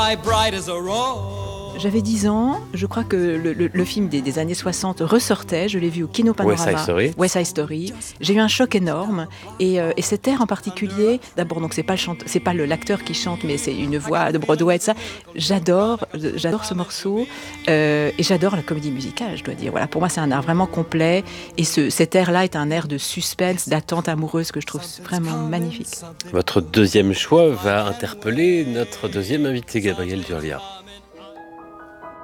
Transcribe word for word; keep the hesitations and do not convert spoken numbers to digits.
J'avais dix ans, je crois que le, le, le film des, des années soixante ressortait, je l'ai vu au Kino Panorama. West Side Story. West Side Story. J'ai eu un choc énorme et, euh, et cet air en particulier, d'abord donc c'est pas le chante, c'est pas le, l'acteur qui chante, mais c'est une voix de Broadway, ça. J'adore, j'adore ce morceau euh, et j'adore la comédie musicale, je dois dire. Voilà, pour moi c'est un art vraiment complet et ce, cet air-là est un air de suspense, d'attente amoureuse que je trouve vraiment magnifique. Votre deuxième choix va interpeller notre deuxième invité, Gabriel Durlia.